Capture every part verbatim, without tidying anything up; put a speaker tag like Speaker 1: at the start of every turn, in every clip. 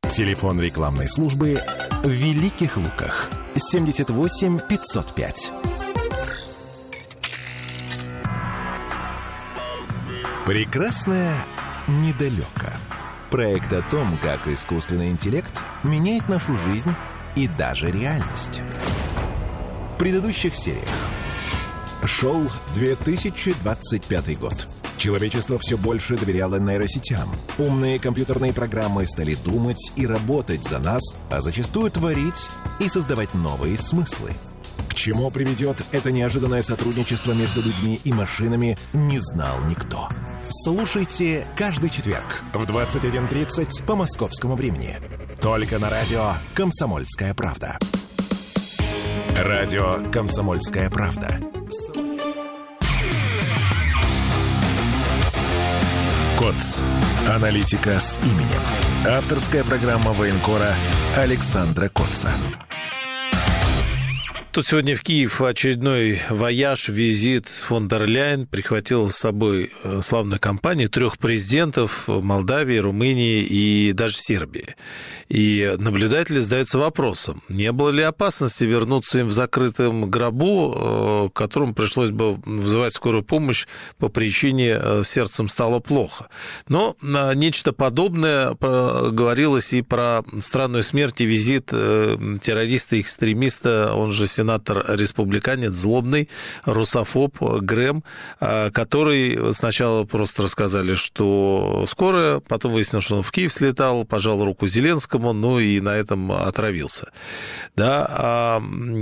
Speaker 1: Телефон рекламной службы в Великих Луках семьдесят восемь пятьсот пять. Прекрасное недалеко. Проект о том, как искусственный интеллект меняет нашу жизнь и даже реальность. В предыдущих сериях. Шел две тысячи двадцать пятый год. Человечество все больше доверяло нейросетям. Умные компьютерные программы стали думать и работать за нас, а зачастую творить и создавать новые смыслы. К чему приведет это неожиданное сотрудничество между людьми и машинами, не знал никто. Слушайте каждый четверг в двадцать один тридцать по московскому времени. Только на радио «Комсомольская правда». Радио «Комсомольская правда». КОЦ. Аналитика с именем. Авторская программа военкора Александра Коца.
Speaker 2: Тут сегодня в Киев очередной вояж, визит фон дер Ляйен прихватила с собой славную компанию трех президентов Молдавии, Румынии и даже Сербии. И наблюдатели задаются вопросом, не было ли опасности вернуться им в закрытом гробу, которому пришлось бы вызывать скорую помощь по причине сердцем стало плохо. Но нечто подобное говорилось и про странную смерть и визит террориста-экстремиста, он же сенатор-республиканец, злобный, русофоб Грэм, который сначала просто рассказали, что скоро, потом выяснилось, что он в Киев слетал, пожал руку Зеленскому, ну и на этом отравился. Да, а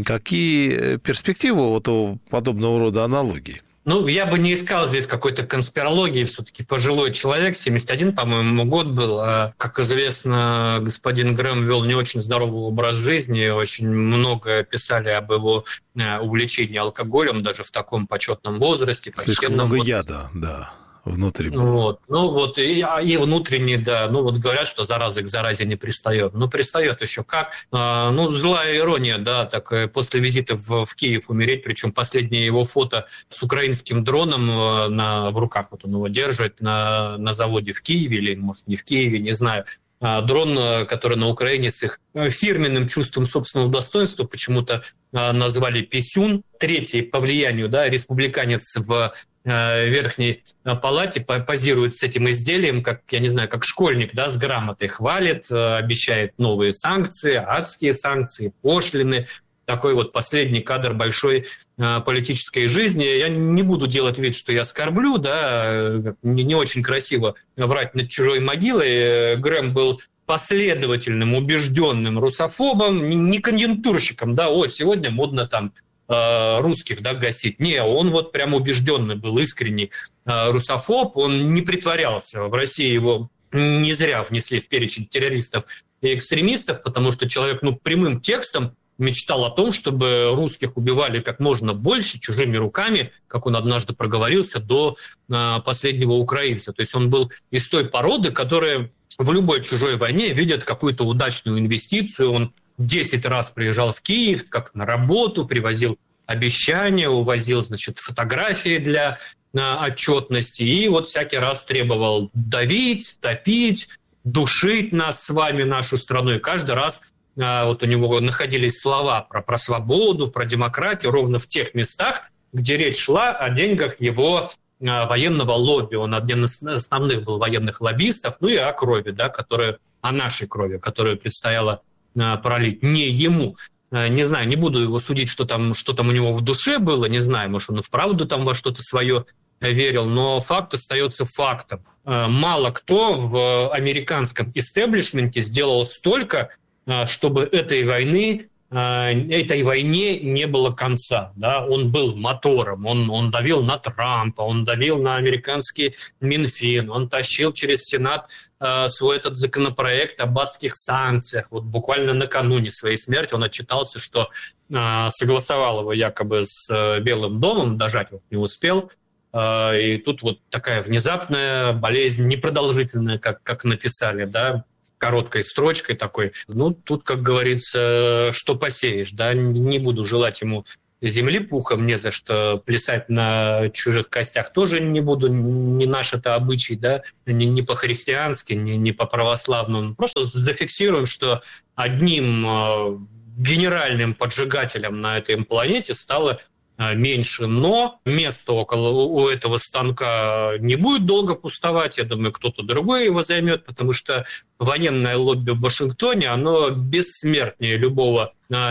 Speaker 2: какие перспективы вот у подобного рода аналогий?
Speaker 3: Ну, я бы не искал здесь какой-то конспирологии, все-таки пожилой человек, семьдесят один, по-моему, год был. А, как известно, господин Грэм вел не очень здоровый образ жизни, очень много писали об его увлечении алкоголем, даже в таком почетном возрасте.
Speaker 2: Слишком много
Speaker 3: возрасте.
Speaker 2: яда, да. Внутри было.
Speaker 3: Вот. Ну вот и, и внутренне, да. Ну вот говорят, что зараза к заразе не пристает. Ну пристает еще как. А, ну злая ирония, да, так после визита в, в Киев умереть, причем последнее его фото с украинским дроном на, в руках, вот он его держит на, на заводе в Киеве или, может, не в Киеве, не знаю. А, дрон, который на Украине с их фирменным чувством собственного достоинства почему-то а, назвали «Писюн». Третий по влиянию, да, республиканец в Верхней палате позирует с этим изделием, как, я не знаю, как школьник, да, с грамотой хвалит, обещает новые санкции, адские санкции, пошлины. Такой вот последний кадр большой политической жизни. Я не буду делать вид, что я скорблю, да, не, не очень красиво врать над чужой могилой. Грэм был последовательным, убежденным русофобом, не конъюнктурщиком, да, о, сегодня модно там русских, да, гасить. Не, он вот прям убежденный был, искренний э, русофоб, он не притворялся. В России его не зря внесли в перечень террористов и экстремистов, потому что человек, ну, прямым текстом мечтал о том, чтобы русских убивали как можно больше чужими руками, как он однажды проговорился, до э, последнего украинца. То есть он был из той породы, которая в любой чужой войне видит какую-то удачную инвестицию. Он десять раз приезжал в Киев, как на работу, привозил обещания, увозил, значит, фотографии для а, отчетности, и вот всякий раз требовал давить, топить, душить нас с вами, нашу страну. И каждый раз а, вот у него находились слова про, про свободу, про демократию ровно в тех местах, где речь шла о деньгах его а, военного лобби. Он один из основных был военных лоббистов, ну и о крови, да, которая, о нашей крови, которую предстояло пролить не ему. Не знаю, не буду его судить, что там, что там у него в душе было, не знаю, может, он и вправду там во что-то свое верил, но факт остается фактом. Мало кто в американском истеблишменте сделал столько, чтобы этой войны, этой войне не было конца. Да? Он был мотором, он, он давил на Трампа, он давил на американский Минфин, он тащил через Сенат э, свой этот законопроект об адских санкциях. Вот буквально накануне своей смерти он отчитался, что э, согласовал его якобы с э, Белым домом, дожать вот не успел. Э, и тут вот такая внезапная болезнь, непродолжительная, как, как написали, да, короткой строчкой такой. Ну, тут, как говорится, что посеешь, да, не буду желать ему земли пухом, не за что плясать на чужих костях тоже не буду, не наш это обычай, да, не, не по-христиански, не, не по-православному. Просто зафиксируем, что одним генеральным поджигателем на этой планете стало меньше, но место около у этого станка не будет долго пустовать. Я думаю, кто-то другой его займет, потому что военное лобби в Вашингтоне, оно бессмертнее любого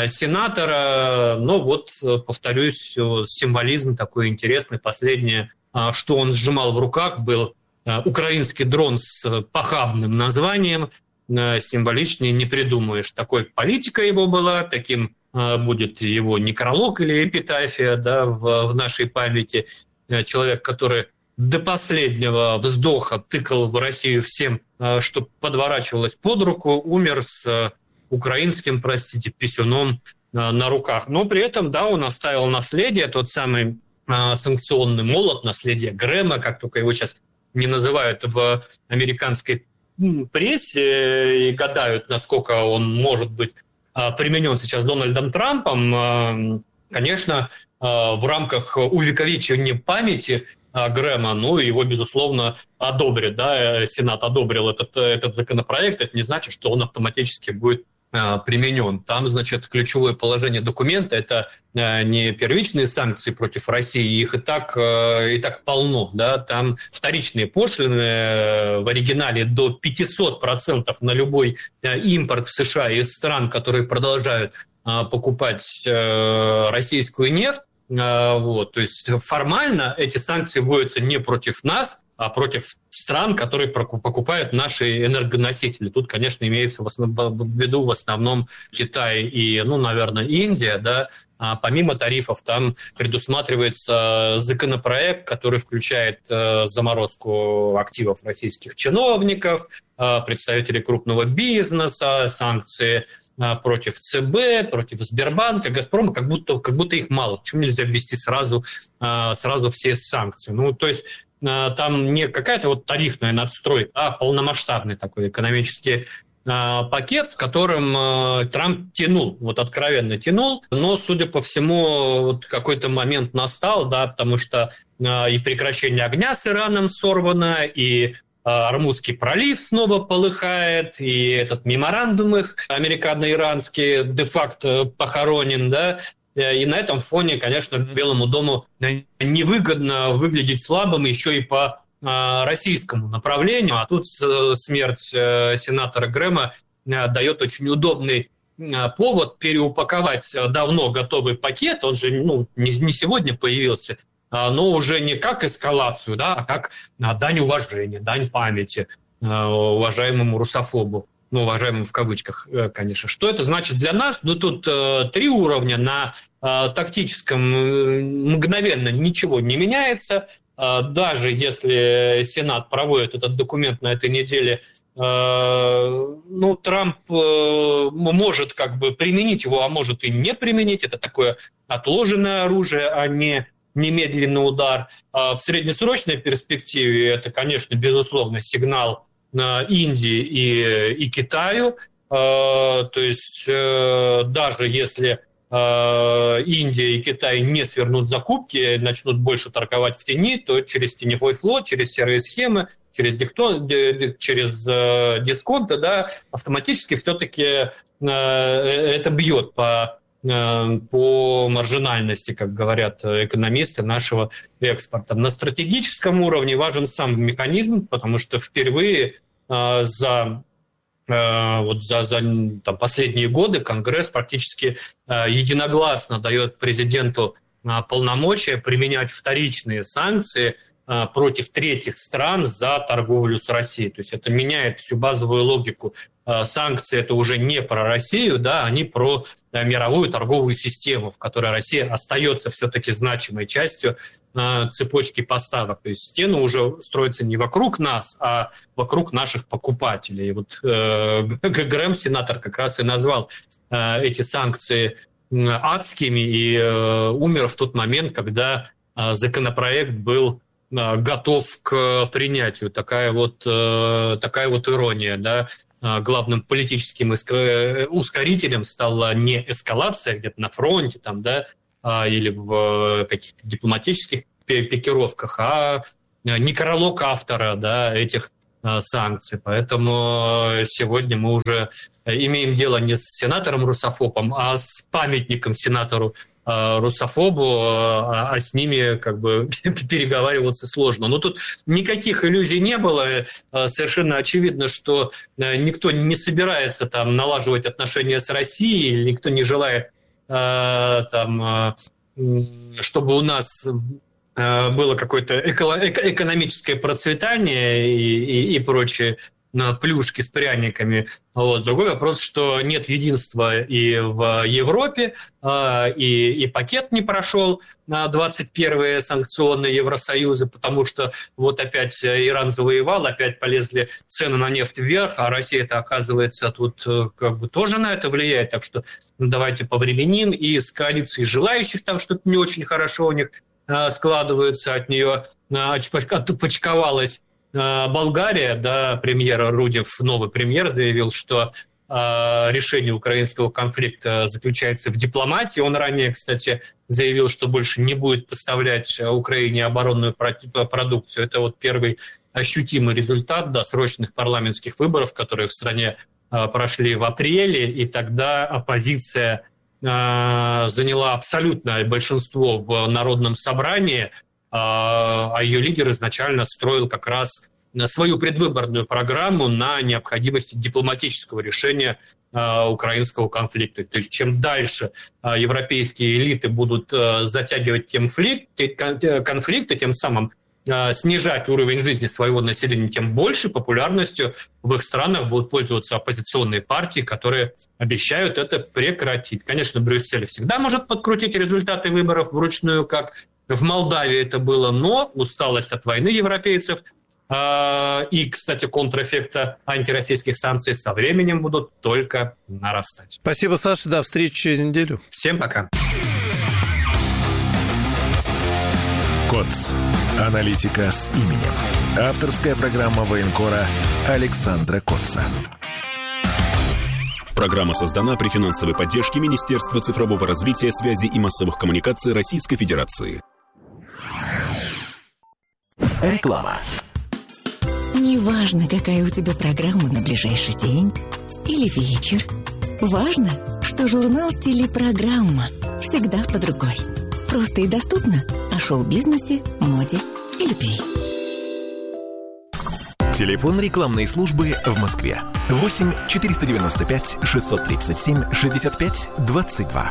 Speaker 3: сенатора. Но вот, повторюсь, символизм такой интересный. Последнее, что он сжимал в руках, был украинский дрон с похабным названием. Символичнее не придумаешь. Такой политика его была, таким будет его некролог или эпитафия, да, в, в нашей памяти. Человек, который до последнего вздоха тыкал в Россию всем, что подворачивалось под руку, умер с украинским, простите, писюном на руках. Но при этом, да, он оставил наследие, тот самый санкционный молот, наследие Грэма, как только его сейчас не называют в американской прессе и гадают, насколько он может быть применен сейчас Дональдом Трампом. Конечно, в рамках увековечивания памяти Грэма, ну, его, безусловно, одобрят. Да? Сенат одобрил этот, этот законопроект. Это не значит, что он автоматически будет применен. Там, значит, ключевое положение документа – это не первичные санкции против России, их и так, и так полно. Да? Там вторичные пошлины в оригинале до пятьсот процентов на любой импорт в США из стран, которые продолжают покупать российскую нефть. Вот. То есть формально эти санкции вводятся не против нас, а против стран, которые покупают наши энергоносители. Тут, конечно, имеется в виду в основном Китай и, ну, наверное, Индия. Да? А помимо тарифов там предусматривается законопроект, который включает заморозку активов российских чиновников, представителей крупного бизнеса, санкции против ЦБ, против Сбербанка, Газпрома, как будто, как будто их мало. Почему нельзя ввести сразу, сразу все санкции? Ну, то есть там не какая-то вот тарифная надстройка, а полномасштабный такой экономический пакет, с которым Трамп тянул, вот откровенно тянул, но, судя по всему, вот какой-то момент настал, да, потому что и прекращение огня с Ираном сорвано, и Ормузский пролив снова полыхает, и этот меморандум их американо-иранский де-факто похоронен, да, и на этом фоне, конечно, Белому дому невыгодно выглядеть слабым еще и по российскому направлению, а тут смерть сенатора Грэма дает очень удобный повод переупаковать давно готовый пакет, он же, ну, не, не сегодня появился, но уже не как эскалацию, да, а как дань уважения, дань памяти уважаемому русофобу, ну, уважаемому в кавычках, конечно. Что это значит для нас? Ну, тут э, три уровня. На э, тактическом э, мгновенно ничего не меняется. Э, даже если Сенат проводит этот документ на этой неделе, э, ну, Трамп э, может как бы применить его, а может и не применить. Это такое отложенное оружие, а не немедленный удар. В среднесрочной перспективе это, конечно, безусловно, сигнал Индии и, и Китаю. То есть даже если Индия и Китай не свернут закупки, начнут больше торговать в тени, то через теневой флот, через серые схемы, через, дикто, через дисконты, да, автоматически все-таки это бьет по по маржинальности, как говорят экономисты, нашего экспорта. На стратегическом уровне важен сам механизм, потому что впервые э, за, э, вот за, за там, последние годы Конгресс практически э, единогласно дает президенту э, полномочия применять вторичные санкции э, против третьих стран за торговлю с Россией. То есть это меняет всю базовую логику. Санкции – это уже не про Россию, да, они про да, мировую торговую систему, в которой Россия остается все-таки значимой частью э, цепочки поставок. То есть стены уже строятся не вокруг нас, а вокруг наших покупателей. И вот э, Грэм, сенатор, как раз и назвал э, эти санкции адскими и э, умер в тот момент, когда э, законопроект был э, готов к принятию. Такая вот, э, такая вот ирония, да. Главным политическим ускорителем стала не эскалация где-то на фронте, там, да, или в каких-то дипломатических пикировках, а некролог автора, да, этих санкций. Поэтому сегодня мы уже имеем дело не с сенатором-русофобом, а с памятником сенатору русофобу, а с ними как бы переговариваться сложно. Но тут никаких иллюзий не было. Совершенно очевидно, что никто не собирается там налаживать отношения с Россией, никто не желает там, чтобы у нас было какое-то экономическое процветание и, и, и прочие плюшки с пряниками. Вот. Другой вопрос, что нет единства и в Европе, и, и пакет не прошел на двадцать первые санкционные Евросоюза, потому что вот опять Иран завоевал, опять полезли цены на нефть вверх, а Россия-то, оказывается, тут как бы тоже на это влияет. Так что давайте повременим. И с коалицией желающих там что-то не очень хорошо у них складывается, от нее отпочковалась Болгария, да, премьер Рудев, новый премьер, заявил, что э, решение украинского конфликта заключается в дипломатии. Он ранее, кстати, заявил, что больше не будет поставлять Украине оборонную продукцию. Это вот первый ощутимый результат досрочных парламентских выборов, которые в стране э, прошли в апреле, и тогда оппозиция э, заняла абсолютное большинство в Народном собрании, а ее лидер изначально строил как раз свою предвыборную программу на необходимости дипломатического решения украинского конфликта. То есть чем дальше европейские элиты будут затягивать конфликты, тем самым снижать уровень жизни своего населения, тем больше популярностью в их странах будут пользоваться оппозиционные партии, которые обещают это прекратить. Конечно, Брюссель всегда может подкрутить результаты выборов вручную, как в Молдавии это было, но усталость от войны европейцев э, и, кстати, контрэффекта антироссийских санкций со временем будут только нарастать.
Speaker 2: Спасибо, Саша. До встречи через неделю.
Speaker 3: Всем пока.
Speaker 1: КОЦ. Аналитика с именем. Авторская программа военкора Александра Котца.
Speaker 4: Программа создана при финансовой поддержке Министерства цифрового развития, связи и массовых коммуникаций Российской Федерации.
Speaker 1: Реклама.
Speaker 5: Неважно, какая у тебя программа на ближайший день или вечер. Важно, что журнал «Телепрограмма» всегда под рукой. Просто и доступно о шоу-бизнесе, моде и любви.
Speaker 1: Телефон рекламной службы в Москве. восемь четыреста девяносто пять шестьсот тридцать семь шестьдесят пять двадцать два.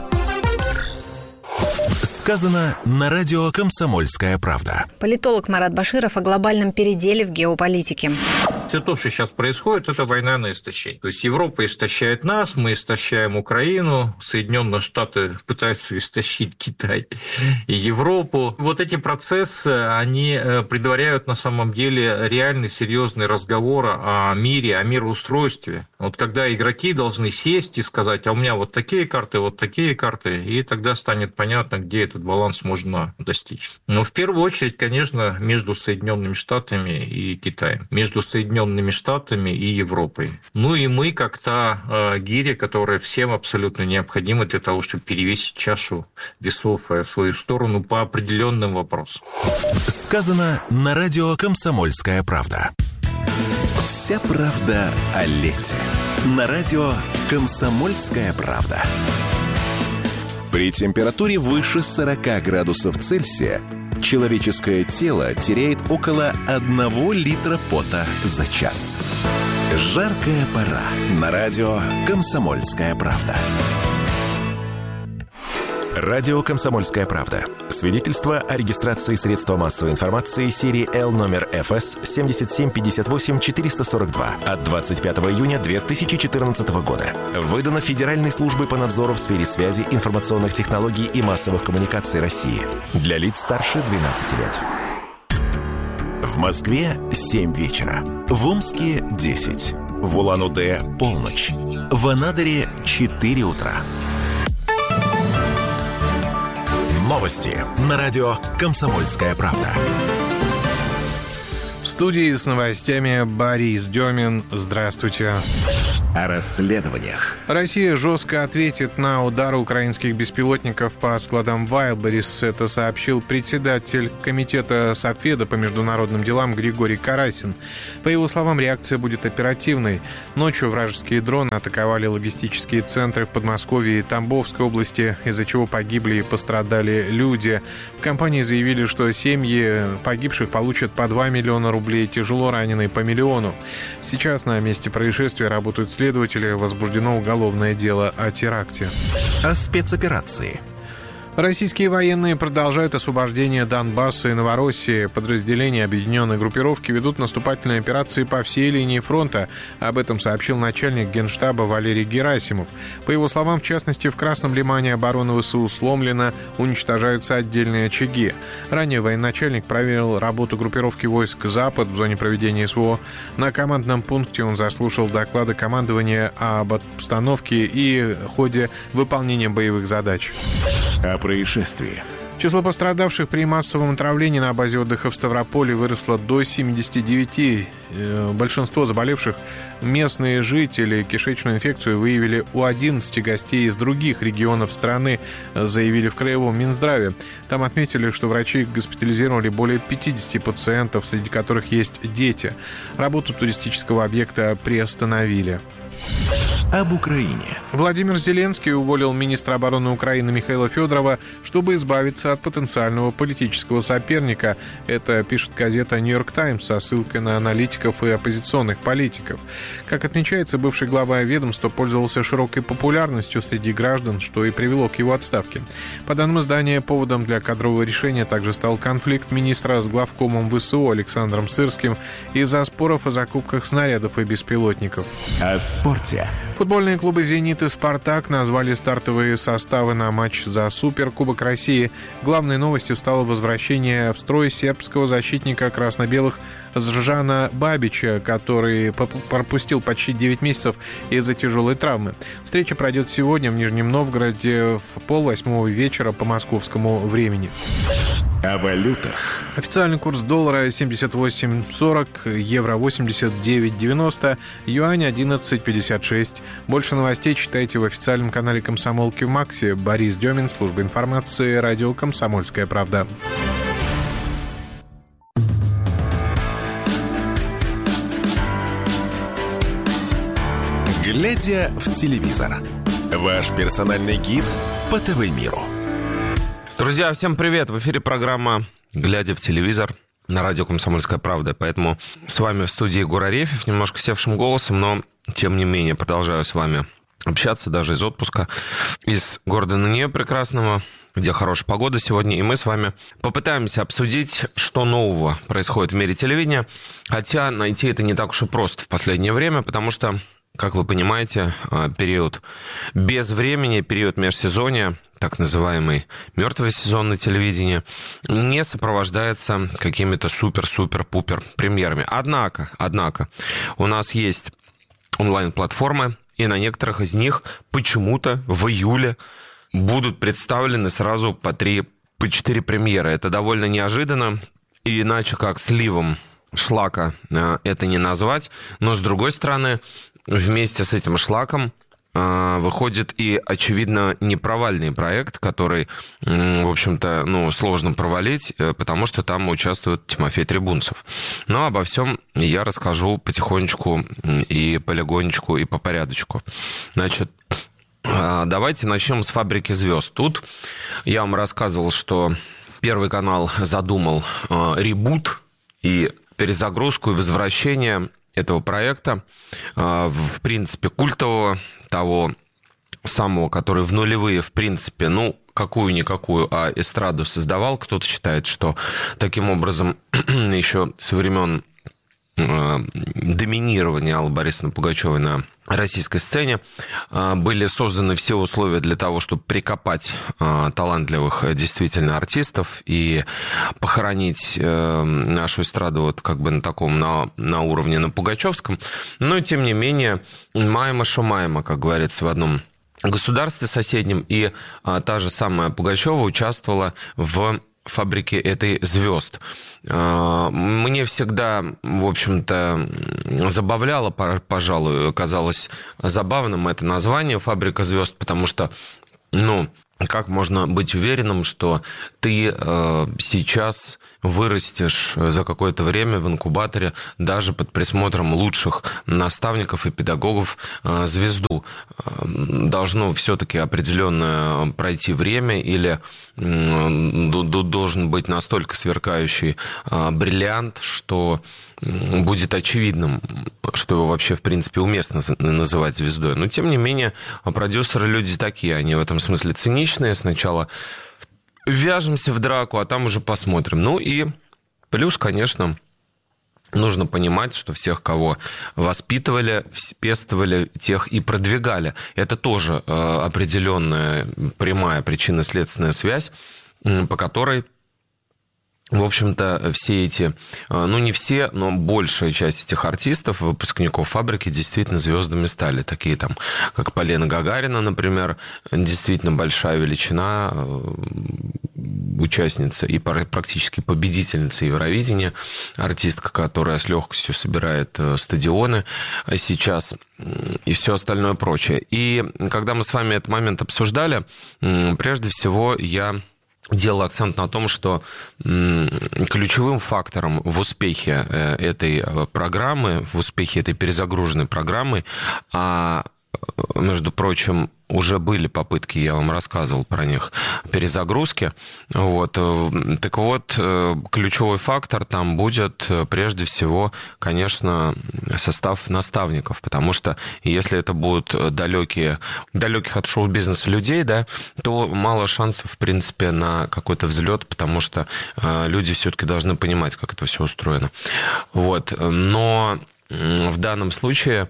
Speaker 1: Сказано на радио «Комсомольская правда».
Speaker 6: Политолог Марат Баширов о глобальном переделе в геополитике.
Speaker 7: Все то, что сейчас происходит, это война на истощение. То есть Европа истощает нас, мы истощаем Украину, Соединенные Штаты пытаются истощить Китай и Европу. Вот эти процессы, они предваряют на самом деле реальный серьезный разговор о мире, о мироустройстве. Вот когда игроки должны сесть и сказать, а у меня вот такие карты, вот такие карты, и тогда станет понятно, где этот баланс можно достичь. Но в первую очередь, конечно, между Соединенными Штатами и Китаем, между Соединенными Штатами и Европой. Ну и мы, как та э, гиря, которая всем абсолютно необходима для того, чтобы перевесить чашу весов в свою сторону по определенным вопросам.
Speaker 1: Сказано на радио «Комсомольская правда». Вся правда о лете. На радио «Комсомольская правда». При температуре выше сорок градусов Цельсия человеческое тело теряет около одного литра пота за час. Жаркая пора. На радио «Комсомольская правда». Радио «Комсомольская правда». Свидетельство о регистрации средства массовой информации серии Л номер эф эс семь семь пять восемь четыре сорок два от двадцать пятого июня две тысячи четырнадцатого года. Выдано Федеральной службой по надзору в сфере связи, информационных технологий и массовых коммуникаций России. Для лиц старше двенадцати лет. В Москве семь вечера. В Омске десять. В Улан-Удэ полночь. В Анадыре четыре утра. Новости на радио «Комсомольская правда».
Speaker 8: В студии с новостями Борис Демин. Здравствуйте.
Speaker 1: О расследованиях.
Speaker 8: Россия жестко ответит на удары украинских беспилотников по складам Wildberries. Это сообщил председатель комитета Совфеда по международным делам Григорий Карасин. По его словам, реакция будет оперативной. Ночью вражеские дроны атаковали логистические центры в Подмосковье и Тамбовской области, из-за чего погибли и пострадали люди. В компании заявили, что семьи погибших получат по два миллиона рублей, тяжело раненые по миллиону. Сейчас на месте происшествия работают следователи. Следователи, возбуждено уголовное дело о теракте.
Speaker 1: О спецоперации.
Speaker 8: Российские военные продолжают освобождение Донбасса и Новороссии. Подразделения объединенной группировки ведут наступательные операции по всей линии фронта. Об этом сообщил начальник Генштаба Валерий Герасимов. По его словам, в частности, в Красном Лимане оборона ВСУ сломлена, уничтожаются отдельные очаги. Ранее военачальник проверил работу группировки войск «Запад» в зоне проведения СВО. На командном пункте он заслушал доклады командования об обстановке и ходе выполнения боевых задач.
Speaker 1: О происшествии.
Speaker 8: Число пострадавших при массовом отравлении на базе отдыха в Ставрополе выросло до семидесяти девяти. Большинство заболевших местные жители. Кишечную инфекцию выявили у одиннадцати гостей из других регионов страны, заявили в Краевом Минздраве. Там отметили, что врачи госпитализировали более пятидесяти пациентов, среди которых есть дети. Работу туристического объекта приостановили.
Speaker 1: Об Украине.
Speaker 8: Владимир Зеленский уволил министра обороны Украины Михаила Федорова, чтобы избавиться от потенциального политического соперника. Это пишет газета «Нью-Йорк Таймс» со ссылкой на аналитиков и оппозиционных политиков. Как отмечается, бывший глава ведомства пользовался широкой популярностью среди граждан, что и привело к его отставке. По данным издания, поводом для кадрового решения также стал конфликт министра с главкомом ВСУ Александром Сырским из-за споров о закупках снарядов и беспилотников.
Speaker 1: О спорте.
Speaker 8: Футбольные клубы «Зенит» и «Спартак» назвали стартовые составы на матч за Суперкубок России. Главной новостью стало возвращение в строй сербского защитника красно-белых Жжана Бабича, который пропустил почти девять месяцев из-за тяжелой травмы. Встреча пройдет сегодня в Нижнем Новгороде в полвосьмого вечера по московскому времени.
Speaker 1: О валютах.
Speaker 8: Официальный курс доллара семьдесят восемь сорок, евро восемьдесят девять девяносто, юань одиннадцать пятьдесят шесть. Больше новостей читайте в официальном канале «Комсомолки» в Максе. Борис Демин, служба информации, радио «Комсомольская правда».
Speaker 1: Глядя в телевизор. Ваш персональный гид по ТВ-миру.
Speaker 9: Друзья, всем привет! В эфире программа «Глядя в телевизор» на радио «Комсомольская правда». Поэтому с вами в студии Егор Арефьев, немножко севшим голосом, но тем не менее продолжаю с вами общаться даже из отпуска, из города Нанье прекрасного, где хорошая погода сегодня, и мы с вами попытаемся обсудить, что нового происходит в мире телевидения, хотя найти это не так уж и просто в последнее время, потому что, как вы понимаете, период без времени, период межсезонья, так называемый мертвый сезон на телевидении, не сопровождается какими-то супер-супер-пупер премьерами. Однако, однако, у нас есть онлайн-платформы, и на некоторых из них почему-то в июле будут представлены сразу по три, по четыре премьеры. Это довольно неожиданно, и иначе как сливом шлака это не назвать, но с другой стороны, вместе с этим шлаком выходит и, очевидно, непровальный проект, который, в общем-то, ну, сложно провалить, потому что там участвует Тимофей Трибунцев. Но обо всем я расскажу потихонечку и полигонечку, и по порядочку. Значит, давайте начнем с «Фабрики звезд». Тут я вам рассказывал, что Первый канал задумал ребут и перезагрузку и возвращение этого проекта, в принципе, культового, того самого, который в нулевые, в принципе, ну, какую-никакую, а эстраду создавал. Кто-то считает, что таким образом еще со времен доминирования Аллы Борисовны Пугачевой на российской сцене были созданы все условия для того, чтобы прикопать талантливых действительно артистов и похоронить нашу эстраду вот как бы на таком, на, на уровне, на пугачевском. Но, тем не менее, маема шо маема, как говорится в одном государстве соседнем, и та же самая Пугачева участвовала в фабрики этой звезд. Мне всегда, в общем-то, забавляло, пожалуй, казалось забавным это название «Фабрика звезд», потому что, ну, как можно быть уверенным, что ты э, сейчас вырастешь за какое-то время в инкубаторе даже под присмотром лучших наставников и педагогов э, звезду? Должно все-таки определенное пройти время или э, должен быть настолько сверкающий э, бриллиант, что будет очевидным, что его вообще, в принципе, уместно называть звездой. Но, тем не менее, продюсеры люди такие, они в этом смысле циничные. Сначала вяжемся в драку, а там уже посмотрим. Ну и плюс, конечно, нужно понимать, что всех, кого воспитывали, пестовали, тех и продвигали. Это тоже определенная прямая причинно-следственная связь, по которой, в общем-то, все эти, ну не все, но большая часть этих артистов, выпускников фабрики, действительно звездами стали. Такие там, как Полина Гагарина, например, действительно большая величина, участница и практически победительница Евровидения, артистка, которая с легкостью собирает стадионы сейчас и все остальное прочее. И когда мы с вами этот момент обсуждали, прежде всего я делал акцент на том, что ключевым фактором в успехе этой программы, в успехе этой перезагруженной программы, а, между прочим, уже были попытки, я вам рассказывал про них, перезагрузки. Вот. Так вот, ключевой фактор там будет, прежде всего, конечно, состав наставников, потому что если это будут далекие, далеких от шоу-бизнеса людей, да, то мало шансов, в принципе, на какой-то взлет, потому что люди все-таки должны понимать, как это все устроено. Вот. Но в данном случае,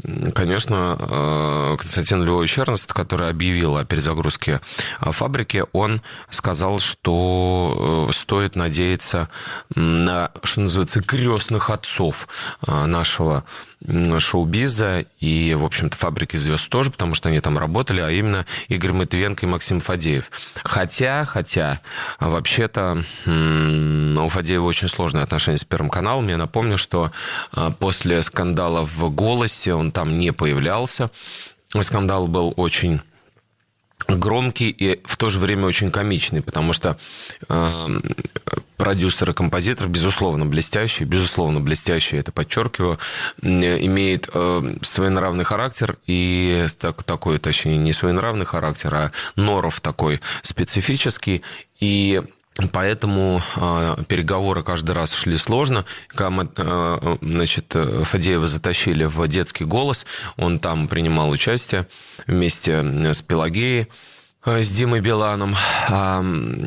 Speaker 9: конечно, Константин Львович Эрнст, который объявил о перезагрузке фабрики, он сказал, что стоит надеяться на, что называется, крестных отцов нашего шоу-биза и, в общем-то, фабрики звезд тоже, потому что они там работали, а именно Игорь Матвиенко и Максим Фадеев. Хотя, хотя, вообще-то у Фадеева очень сложные отношения с Первым каналом. Я напомню, что после скандала в «Голосе» он там не появлялся. Скандал был очень громкий и в то же время очень комичный, потому что э, продюсер и композитор, безусловно, блестящий, безусловно, блестящий, это подчеркиваю, имеет э, своенравный характер и так, такой, точнее, не своенравный характер, а норов такой специфический, и поэтому э, переговоры каждый раз шли сложно. Когда э, значит, Фадеева затащили в детский «Голос», он там принимал участие вместе с Пелагеей, э, с Димой Биланом. Э,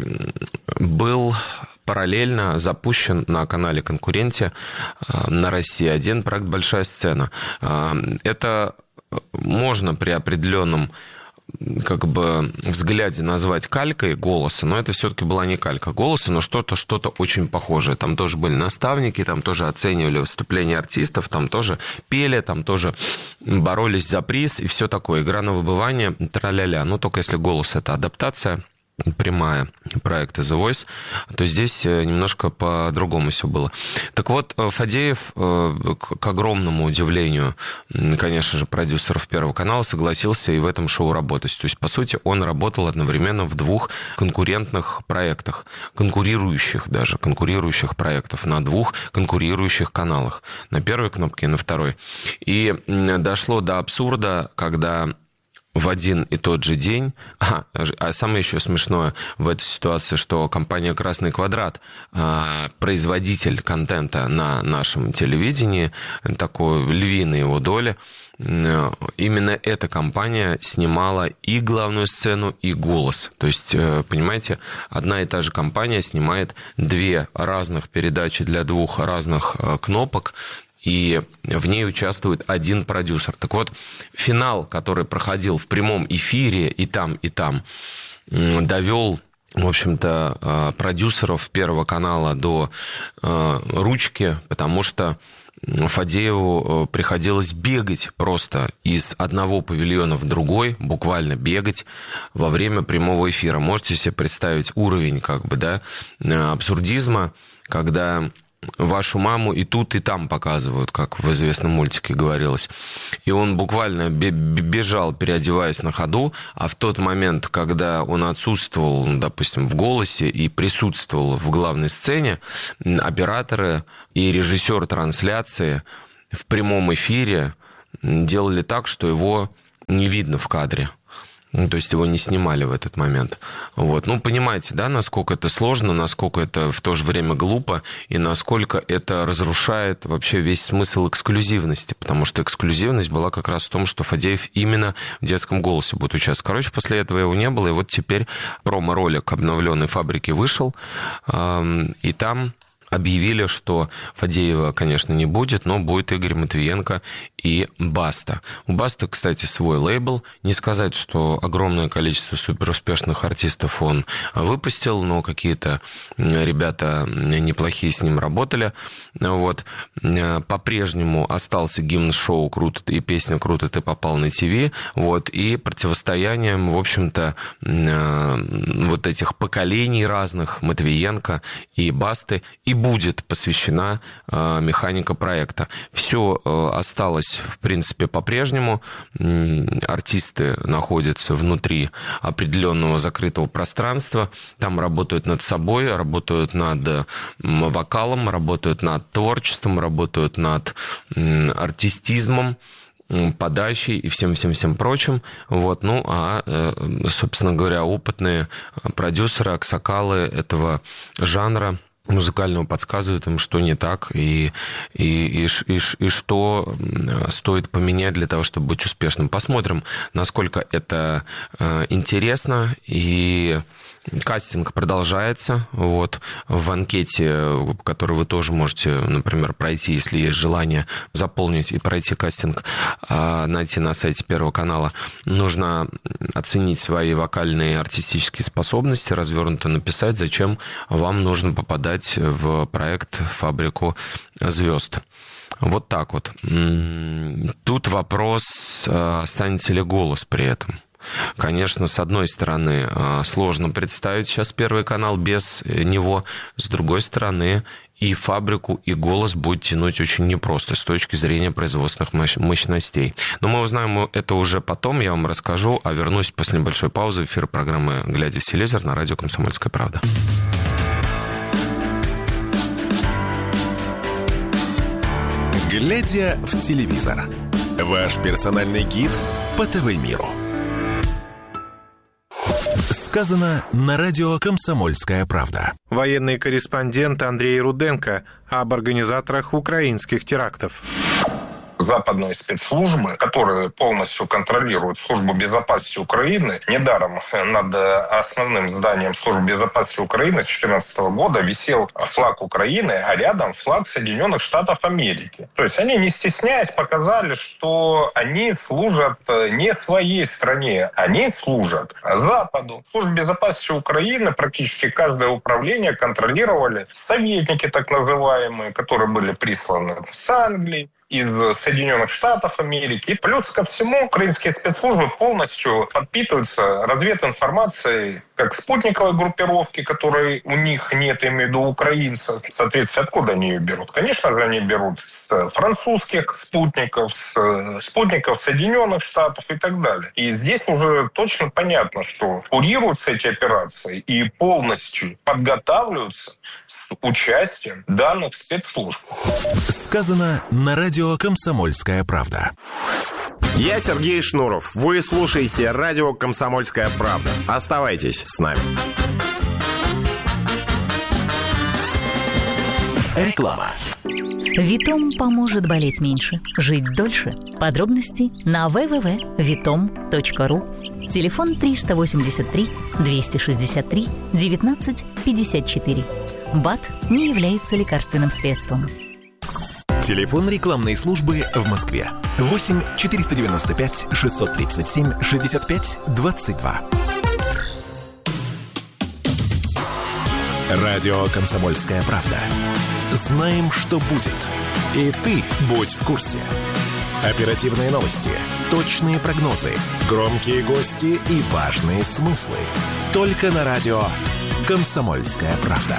Speaker 9: был параллельно запущен на канале «Конкуренте» э, на России один проект «Большая сцена». Э, это можно при определенном как бы взгляде назвать калькой «Голоса», но это все-таки была не калька «Голоса», но что-то, что-то очень похожее. Там тоже были наставники, там тоже оценивали выступления артистов, там тоже пели, там тоже боролись за приз и все такое. Игра на выбывание, тра-ля-ля. Ну, только если «Голос» — это адаптация прямая проекта The Voice, то здесь немножко по-другому все было. Так вот, Фадеев, к огромному удивлению, конечно же, продюсеров Первого канала, согласился и в этом шоу работать. То есть, по сути, он работал одновременно в двух конкурентных проектах, конкурирующих даже, конкурирующих проектов на двух конкурирующих каналах, на первой кнопке и на второй. И дошло до абсурда, когда в один и тот же день... А, а самое еще смешное в этой ситуации, что компания «Красный квадрат», производитель контента на нашем телевидении, такой львиной его доли, именно эта компания снимала и главную сцену, и «Голос». То есть, понимаете, одна и та же компания снимает две разных передачи для двух разных кнопок, и в ней участвует один продюсер. Так вот, финал, который проходил в прямом эфире и там, и там, довел, в общем-то, продюсеров Первого канала до ручки, потому что Фадееву приходилось бегать просто из одного павильона в другой, буквально бегать во время прямого эфира. Можете себе представить уровень как бы, да, абсурдизма, когда вашу маму и тут, и там показывают, как в известном мультике говорилось. И он буквально бежал, переодеваясь на ходу, а в тот момент, когда он отсутствовал, допустим, в голосе и присутствовал в главной сцене, операторы и режиссер трансляции в прямом эфире делали так, что его не видно в кадре. Ну, то есть его не снимали в этот момент. Вот. Ну, понимаете, да, насколько это сложно, насколько это в то же время глупо, и насколько это разрушает вообще весь смысл эксклюзивности. Потому что эксклюзивность была как раз в том, что Фадеев именно в детском голосе будет участвовать. Короче, после этого его не было, и вот теперь промо-ролик обновленной «Фабрики» вышел, и там объявили, что Фадеева, конечно, не будет, но будет Игорь Матвиенко и Баста. У Басты, кстати, свой лейбл. Не сказать, что огромное количество суперуспешных артистов он выпустил, но какие-то ребята неплохие с ним работали. Вот. По-прежнему остался гимн шоу «Круто» и песня «Круто ты попал на ТВ». Вот. И противостоянием, в общем-то, вот этих поколений разных Матвиенко и Басты и будет посвящена э, механика проекта. Все э, осталось, в принципе, по-прежнему. Артисты находятся внутри определенного закрытого пространства. Там работают над собой, работают над э, вокалом, работают над творчеством, работают над э, артистизмом, подачей и всем-всем-всем прочим. Вот. Ну, а, собственно говоря, опытные продюсеры, аксакалы этого жанра музыкального подсказывают им, что не так и, и, и, и, и что стоит поменять для того, чтобы быть успешным. Посмотрим, насколько это интересно. И кастинг продолжается. Вот. В анкете, которую вы тоже можете, например, пройти, если есть желание заполнить и пройти кастинг, найти на сайте Первого канала, нужно оценить свои вокальные и артистические способности, развернуто написать, зачем вам нужно попадать в проект «Фабрику звезд». Вот так вот. Тут вопрос, останется ли голос при этом. Конечно, с одной стороны, сложно представить сейчас Первый канал без него. С другой стороны, и «Фабрику», и «Голос» будет тянуть очень непросто с точки зрения производственных мощностей. Но мы узнаем это уже потом, я вам расскажу, а вернусь после небольшой паузы в эфир программы «Глядя в телевизор» на радио «Комсомольская правда».
Speaker 1: «Глядя в телевизор» – ваш персональный гид по ТВ-миру. Сказано на радио «Комсомольская правда».
Speaker 8: Военный корреспондент Андрей Руденко об организаторах украинских терактов.
Speaker 10: Западные спецслужбы, которые полностью контролируют службу безопасности Украины. Недаром над основным зданием службы безопасности Украины с две тысячи четырнадцатого года висел флаг Украины, а рядом флаг Соединенных Штатов Америки. То есть они, не стесняясь, показали, что они служат не своей стране, они служат Западу. Службу безопасности Украины практически каждое управление контролировали советники, так называемые, которые были присланы с Англии, из Соединенных Штатов Америки. И плюс ко всему, украинские спецслужбы полностью подпитываются развединформацией как спутниковой группировки, которой у них нет, имею в виду украинцев. Соответственно, откуда они ее берут? Конечно же, они берут с французских спутников, с спутников Соединенных Штатов и так далее. И здесь уже точно понятно, что курируются эти операции и полностью подготавливаются с участием данных спецслужб.
Speaker 1: Сказано на радио «Комсомольская правда».
Speaker 11: Я Сергей Шнуров. Вы слушаете радио «Комсомольская правда». Оставайтесь с нами.
Speaker 1: Реклама.
Speaker 12: Витом поможет болеть меньше, жить дольше. Подробности на дабл ю дабл ю дабл ю точка витом точка ру. Телефон триста восемьдесят три двести шестьдесят три девятнадцать пятьдесят четыре. БАД не является лекарственным средством.
Speaker 1: Телефон рекламной службы в Москве. восемь четыреста девяносто пять шестьсот тридцать семь шестьдесят пять двадцать два. Радио «Комсомольская правда». Знаем, что будет. И ты будь в курсе. Оперативные новости, точные прогнозы, громкие гости и важные смыслы. Только на радио «Комсомольская правда».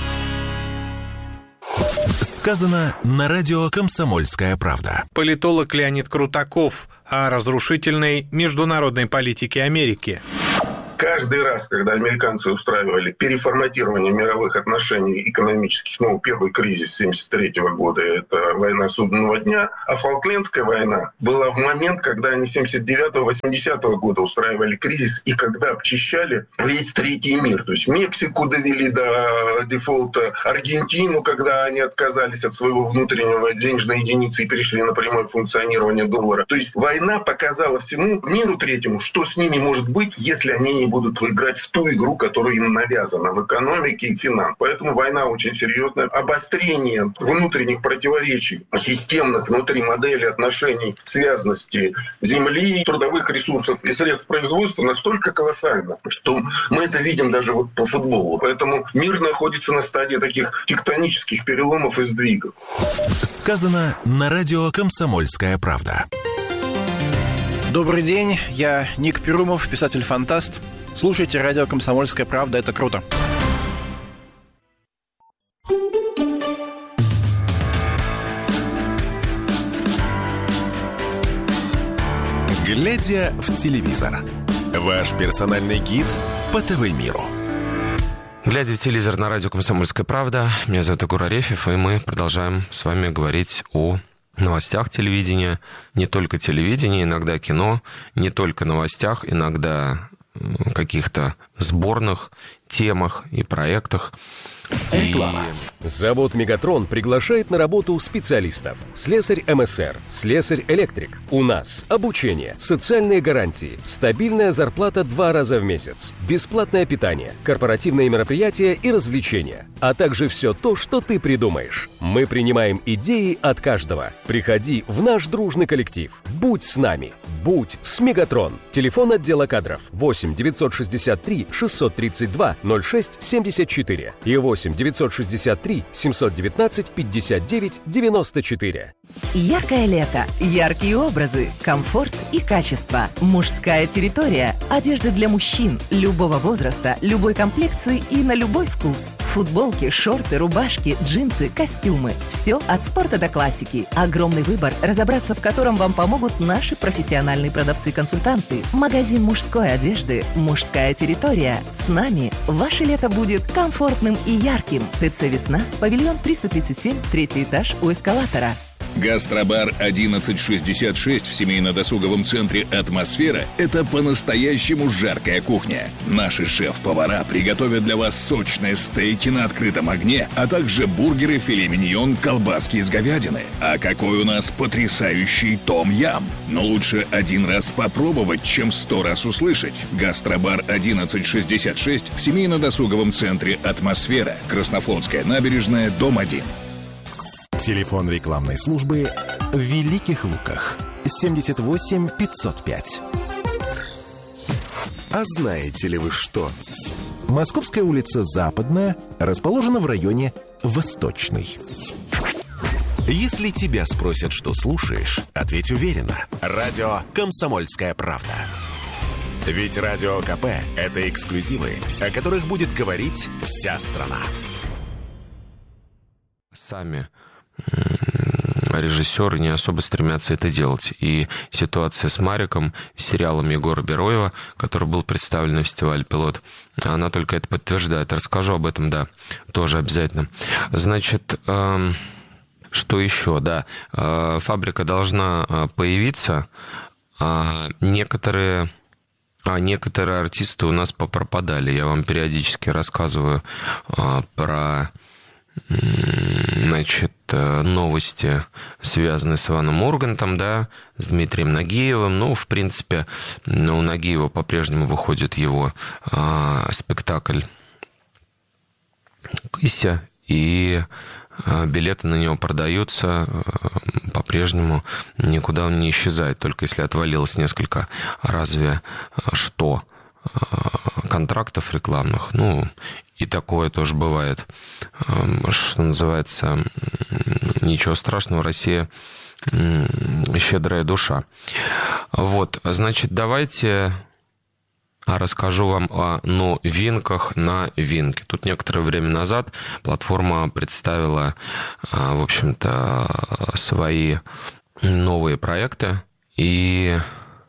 Speaker 1: Сказано на радио «Комсомольская правда».
Speaker 8: Политолог Леонид Крутаков о разрушительной международной политике Америки.
Speaker 13: Каждый раз, когда американцы устраивали переформатирование мировых отношений экономических, ну, первый кризис семьдесят третьего года – это война Судного дня, а Фолклендская война была в момент, когда они семьдесят девятого — восьмидесятого года устраивали кризис и когда обчищали весь третий мир. То есть Мексику довели до дефолта, Аргентину, когда они отказались от своего внутреннего денежной единицы и перешли на прямое функционирование доллара. То есть война показала всему миру третьему, что с ними может быть, если они не будут играть в ту игру, которая им навязана в экономике и финансах. Поэтому война очень серьезная. Обострение внутренних противоречий, системных внутри модели отношений, связанности земли, трудовых ресурсов и средств производства настолько колоссально, что мы это видим даже вот по футболу. Поэтому мир находится на стадии таких тектонических переломов и сдвигов.
Speaker 1: Сказано на радио «Комсомольская правда».
Speaker 14: Добрый день, я Ник Перумов, писатель-фантаст. Слушайте радио «Комсомольская правда», это круто.
Speaker 1: Глядя в телевизор. Ваш персональный гид по ТВ-миру.
Speaker 9: Глядя в телевизор на радио «Комсомольская правда», меня зовут Егор Арефьев, и мы продолжаем с вами говорить о новостях телевидения, не только телевидения, иногда кино, не только новостях, иногда каких-то сборных темах и проектах.
Speaker 15: Реклама. Завод «Мегатрон» приглашает на работу специалистов. Слесарь эм эс эр, слесарь-электрик. У нас обучение, социальные гарантии, стабильная зарплата два раза в месяц, бесплатное питание, корпоративные мероприятия и развлечения, а также все то, что ты придумаешь. Мы принимаем идеи от каждого. Приходи в наш дружный коллектив. Будь с нами. Будь с «Мегатрон». Телефон отдела кадров восемь девятьсот шестьдесят три шестьсот тридцать два ноль шесть семьдесят четыре и восемь девятьсот шестьдесят три семьсот девятнадцать пятьдесят девять девяносто четыре.
Speaker 16: Яркое лето, яркие образы, комфорт и качество. Мужская территория. Одежда для мужчин любого возраста, любой комплекции и на любой вкус. Футболки, шорты, рубашки, джинсы, костюмы. Все от спорта до классики. Огромный выбор, разобраться в котором вам помогут наши профессиональные продавцы-консультанты. Магазин мужской одежды «Мужская территория». С нами ваше лето будет комфортным и ярким. ТЦ «Весна», павильон триста тридцать семь, третий этаж у эскалатора.
Speaker 17: Гастробар одиннадцать шестьдесят шесть в семейно-досуговом центре «Атмосфера» — это по-настоящему жаркая кухня. Наши шеф-повара приготовят для вас сочные стейки на открытом огне, а также бургеры, филе миньон, колбаски из говядины. А какой у нас потрясающий том-ям! Но лучше один раз попробовать, чем сто раз услышать. Гастробар одиннадцать шестьдесят шесть в семейно-досуговом центре «Атмосфера», Краснофлотская набережная, дом один.
Speaker 1: Телефон рекламной службы в Великих Луках семьдесят восемь пятьсот пять. А знаете ли вы что? Московская улица Западная расположена в районе Восточный. Если тебя спросят, что слушаешь, ответь уверенно. Радио «Комсомольская правда». Ведь Радио КП – это эксклюзивы, о которых будет говорить вся страна.
Speaker 9: Сами режиссеры не особо стремятся это делать. И ситуация с Мариком, с сериалом Егора Бероева, который был представлен на фестивале «Пилот», она только это подтверждает. Расскажу об этом, да, тоже обязательно. Значит, э, что еще? Да, э, фабрика должна появиться. А некоторые... А некоторые артисты у нас попропадали. Я вам периодически рассказываю э, про... Значит, новости, связанные с Иваном Ургантом, да, с Дмитрием Нагиевым. Ну, в принципе, у Нагиева по-прежнему выходит его э, спектакль «Кыся», и э, билеты на него продаются э, по-прежнему, никуда он не исчезает, только если отвалилось несколько, разве что, э, контрактов рекламных, ну, и такое тоже бывает. Что называется, ничего страшного, Россия щедрая душа. Вот, значит, давайте расскажу вам о новинках на Винке. Тут некоторое время назад платформа представила, в общем-то, свои новые проекты и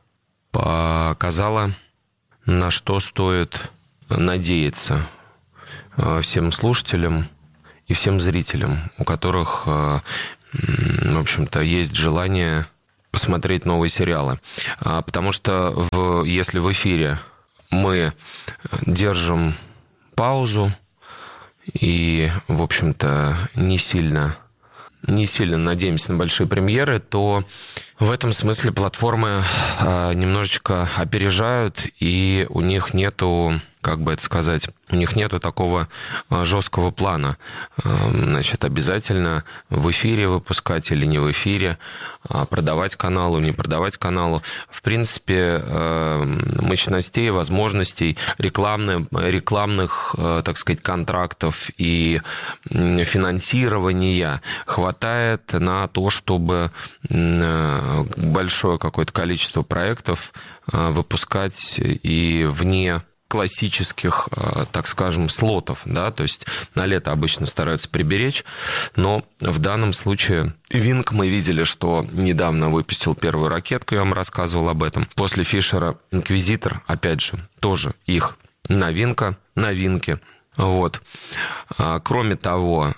Speaker 9: показала, на что стоит надеяться всем слушателям и всем зрителям, у которых, в общем-то, есть желание посмотреть новые сериалы. Потому что в, если в эфире мы держим паузу и, в общем-то, не сильно, не сильно надеемся на большие премьеры, то в этом смысле платформы немножечко опережают, и у них нету, как бы это сказать, у них нету такого жесткого плана. Значит, обязательно в эфире выпускать или не в эфире, продавать каналу, не продавать каналу. В принципе, мощностей, возможностей, рекламных, рекламных, так сказать, контрактов и финансирования хватает на то, чтобы большое какое-то количество проектов выпускать и вне классических, так скажем, слотов, да, то есть на лето обычно стараются приберечь, но в данном случае Винк, мы видели, что недавно выпустил первую ракетку, я вам рассказывал об этом. После Фишера Инквизитор, опять же, тоже их новинка, новинки. Вот. Кроме того,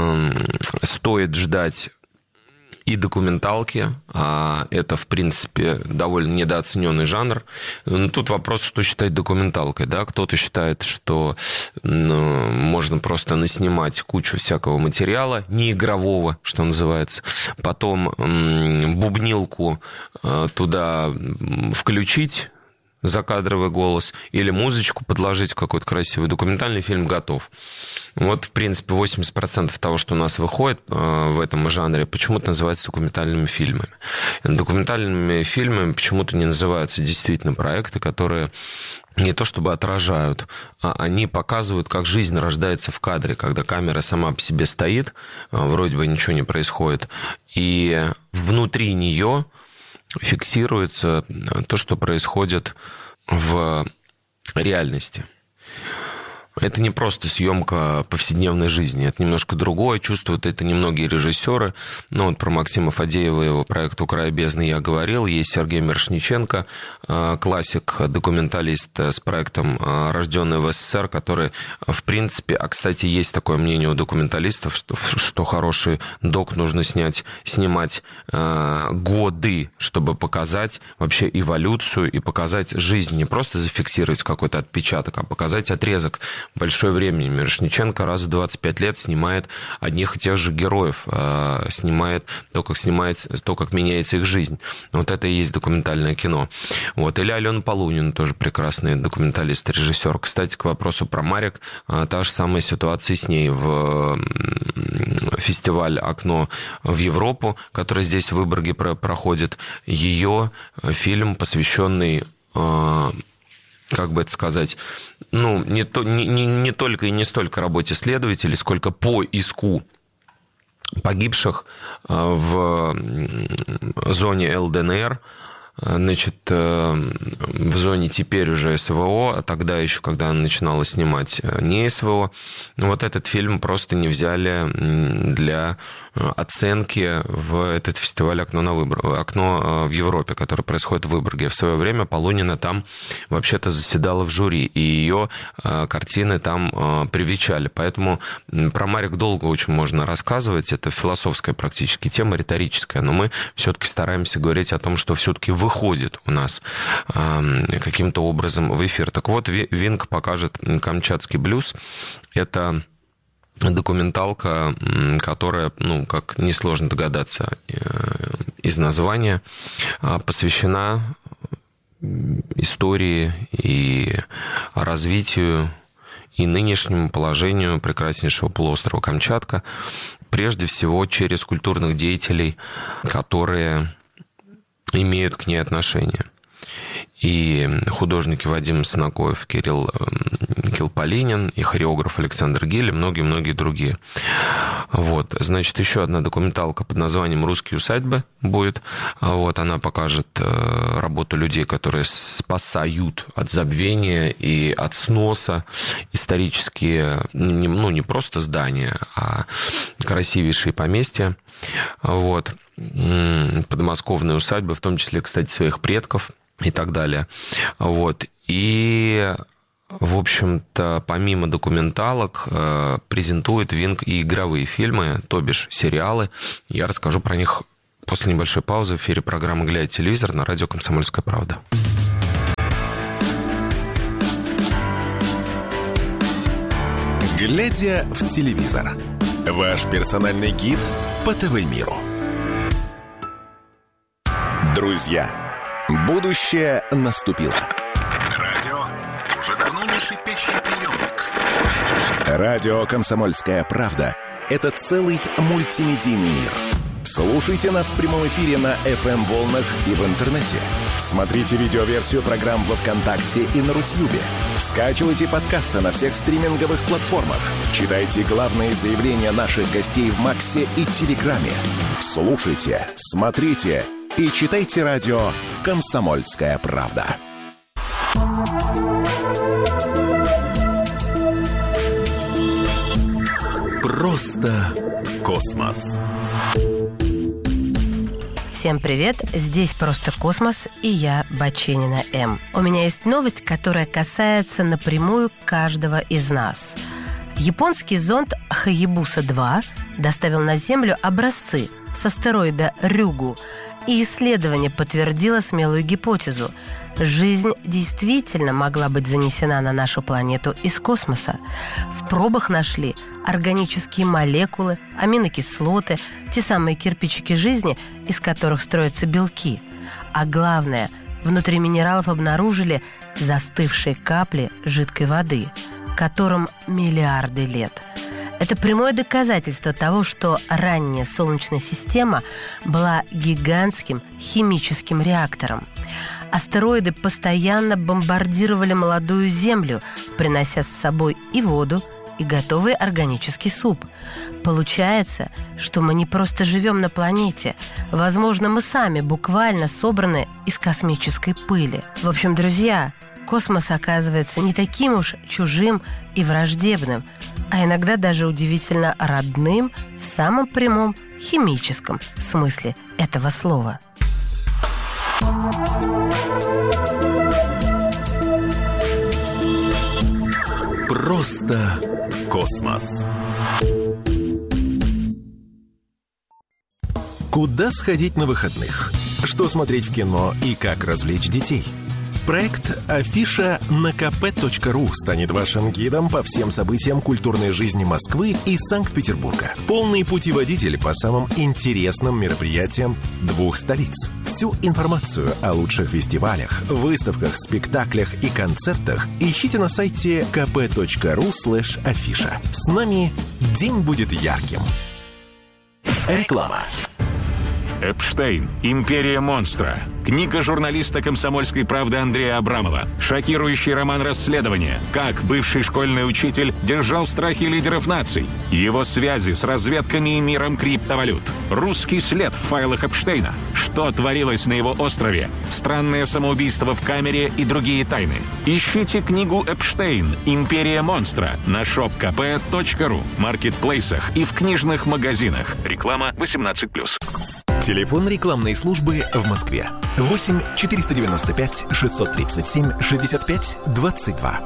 Speaker 9: стоит ждать и документалки. Это, в принципе, довольно недооцененный жанр. Тут вопрос, что считать документалкой. Да? Кто-то считает, что ну, можно просто наснимать кучу всякого материала, неигрового, что называется. Потом бубнилку туда включить, закадровый голос, или музычку подложить, какой-то красивый документальный фильм, готов. Вот, в принципе, восемьдесят процентов того, что у нас выходит в этом жанре, почему-то называется документальными фильмами. Документальными фильмами почему-то не называются действительно проекты, которые не то чтобы отражают, а они показывают, как жизнь рождается в кадре, когда камера сама по себе стоит, вроде бы ничего не происходит, и внутри нее фиксируется то, что происходит в реальности. Это не просто съемка повседневной жизни, это немножко другое. Чувствуют это немногие режиссеры. Ну, вот про Максима Фадеева и его проект «У края бездны» я говорил. Есть Сергей Мирошниченко, классик, документалист с проектом «Рожденный в СССР», который, в принципе, а, кстати, есть такое мнение у документалистов, что, что хороший док нужно снять, снимать годы, чтобы показать вообще эволюцию и показать жизнь. Не просто зафиксировать какой-то отпечаток, а показать отрезок большое время. Мирошниченко раз в двадцать пять лет снимает одних и тех же героев, снимает то, как снимается, то, как меняется их жизнь. Вот это и есть документальное кино. Вот. Или Алена Полунина, тоже прекрасный документалист, режиссер. Кстати, к вопросу про Марик, та же самая ситуация с ней. В фестиваль «Окно в Европу», который здесь в Выборге проходит, ее фильм, посвященный, как бы это сказать, ну, не, то, не, не, не только и не столько работе следователей, сколько поиску погибших в зоне эл дэ эн эр, значит, в зоне теперь уже эс вэ о, а тогда еще, когда она начинала снимать, не эс вэ о. Вот этот фильм просто не взяли для оценки в этот фестиваль «Окно, на Выбор... «Окно в Европе», который происходит в Выборге. В свое время Полунина там вообще-то заседала в жюри, и ее картины там привечали. Поэтому про Марик долго очень можно рассказывать. Это философская практически тема, риторическая. Но мы все-таки стараемся говорить о том, что все-таки выходит у нас каким-то образом в эфир. Так вот, Винк покажет «Камчатский блюз». Это документалка, которая, ну, как несложно догадаться из названия, посвящена истории и развитию и нынешнему положению прекраснейшего полуострова Камчатка, прежде всего через культурных деятелей, которые имеют к ней отношение. и художники Вадим Снакоев, Кирилл Килполинин, и хореограф Александр Гиль, и многие-многие другие. Вот. Значит, еще одна документалка под названием «Русские усадьбы» будет. Вот. Она покажет работу людей, которые спасают от забвения и от сноса исторические, ну, не просто здания, а красивейшие поместья. Вот. Подмосковные усадьбы, в том числе, кстати, своих предков и так далее. Вот. И, в общем-то, помимо документалок, презентует Винк и игровые фильмы, то бишь сериалы. Я расскажу про них после небольшой паузы в эфире программы «Глядя в телевизор» на радио «Комсомольская правда».
Speaker 1: «Глядя в телевизор» – ваш персональный гид по ТВ-миру. Друзья, будущее наступило. Радио уже давно не шипящий приемник. Радио «Комсомольская правда» – это целый мультимедийный мир. Слушайте нас в прямом эфире на эф эм-волнах и в интернете. Смотрите видеоверсию программ во ВКонтакте и на Рутьюбе. Скачивайте подкасты на всех стриминговых платформах. Читайте главные заявления наших гостей в Максе и Телеграме. Слушайте, смотрите и читайте радио «Комсомольская правда». Просто космос.
Speaker 18: Всем привет, здесь «Просто космос» и я, Баченина М. У меня есть новость, которая касается напрямую каждого из нас. Японский зонд Хаябуса два доставил на Землю образцы с астероида Рюгу, и исследование подтвердило смелую гипотезу. Жизнь действительно могла быть занесена на нашу планету из космоса. В пробах нашли органические молекулы, аминокислоты, те самые кирпичики жизни, из которых строятся белки. А главное, внутри минералов обнаружили застывшие капли жидкой воды, которым миллиарды лет. Это прямое доказательство того, что ранняя Солнечная система была гигантским химическим реактором. Астероиды постоянно бомбардировали молодую Землю, принося с собой и воду, и готовый органический суп. Получается, что мы не просто живем на планете. Возможно, мы сами буквально собраны из космической пыли. В общем, друзья, космос оказывается не таким уж чужим и враждебным, а иногда даже удивительно родным в самом прямом химическом смысле этого слова.
Speaker 1: Просто космос. Куда сходить на выходных? Что смотреть в кино и как развлечь детей? Проект «Афиша» на ка пэ точка ру станет вашим гидом по всем событиям культурной жизни Москвы и Санкт-Петербурга. Полный путеводитель по самым интересным мероприятиям двух столиц. Всю информацию о лучших фестивалях, выставках, спектаклях и концертах ищите на сайте ка пэ точка ру слэш афиша. С нами день будет ярким. Реклама.
Speaker 19: Эпштейн. Империя монстра. Книга журналиста «Комсомольской правды» Андрея Абрамова. Шокирующий роман расследования. Как бывший школьный учитель держал в страхе лидеров наций. Его связи с разведками и миром криптовалют. Русский след в файлах Эпштейна. Что творилось на его острове. Странное самоубийство в камере и другие тайны. Ищите книгу «Эпштейн. Империя монстра» на шоп ка пэ точка ру, маркетплейсах и в книжных магазинах. Реклама восемнадцать плюс.
Speaker 1: Телефон рекламной службы в Москве. восемь четыреста девяносто пять шестьсот тридцать семь шестьдесят пять двадцать два.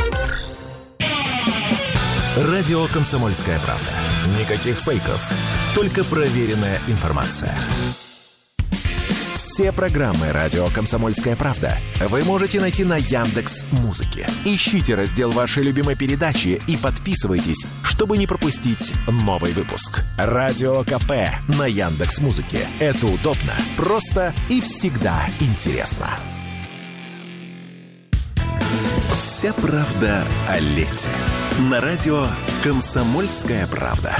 Speaker 1: Радио «Комсомольская правда». Никаких фейков, только проверенная информация. Все программы «Радио Комсомольская правда» вы можете найти на Яндекс.Музыке. Ищите раздел вашей любимой передачи и подписывайтесь, чтобы не пропустить новый выпуск. Радио КП на Яндекс.Музыке. Это удобно, просто и всегда интересно. Вся правда о лете. На радио «Комсомольская правда».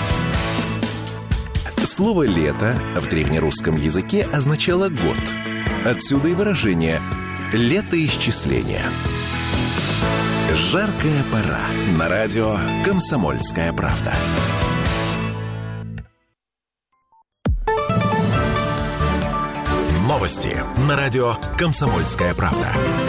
Speaker 1: Слово «лето» в древнерусском языке означало «год». Отсюда и выражение Летоисчисление. Жаркая пора. На радио «Комсомольская правда». Новости на радио «Комсомольская правда».